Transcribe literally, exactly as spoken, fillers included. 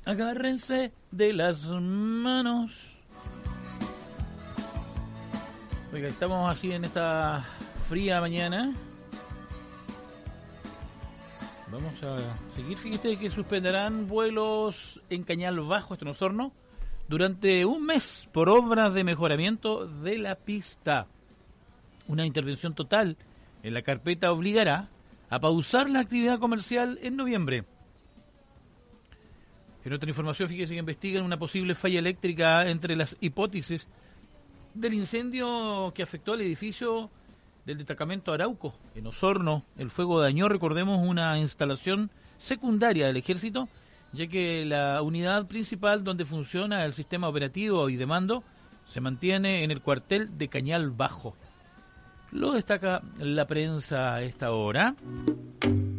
Agárrense de las manos. Oiga, estamos así en esta fría mañana. Vamos a seguir. Fíjate que suspenderán vuelos en Cañal Bajo, esto en Osorno, durante un mes por obras de mejoramiento de la pista. Una intervención total en la carpeta obligará a pausar la actividad comercial en noviembre. En otra información, fíjese que investigan una posible falla eléctrica entre las hipótesis del incendio que afectó al edificio del destacamento Arauco, en Osorno. El fuego dañó, recordemos, una instalación secundaria del ejército, ya que la unidad principal donde funciona el sistema operativo y de mando se mantiene en el cuartel de Cañal Bajo. Lo destaca la prensa a esta hora.